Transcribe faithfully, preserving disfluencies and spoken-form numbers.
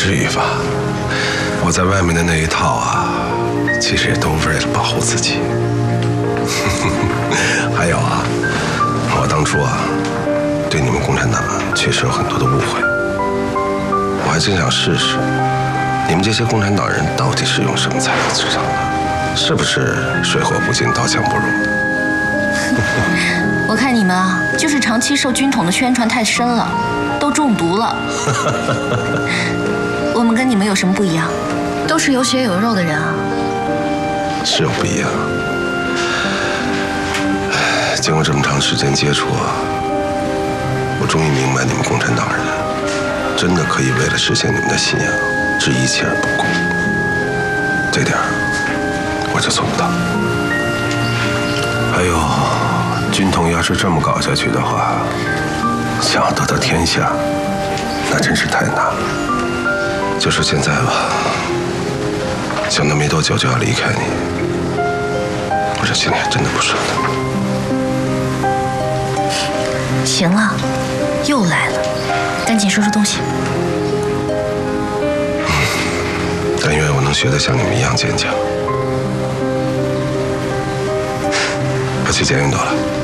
至于吧？我在外面的那一套啊，其实也都为了保护自己。还有啊，我当初啊，对你们共产党啊，确实有很多的误会。我还真想试试，你们这些共产党人到底是用什么材料制成的？是不是水火不进、刀枪不入的？ 我看你们啊，就是长期受军统的宣传太深了，都中毒了。我们跟你们有什么不一样？都是有血有肉的人啊。 是有不一样。经过这么长时间接触啊，我终于明白你们共产党人真的可以为了实现你们的信仰，置一切而不顾。这点我就做不到。还有，军统要是这么搞下去的话，想要得到天下，那真是太难了。就说现在吧，想到没多久就要离开你，我这心里还真的不舍得。 行了，又来了，赶紧收拾东西。 嗯，但愿我能学得像你们一样坚强。我去接应朵了。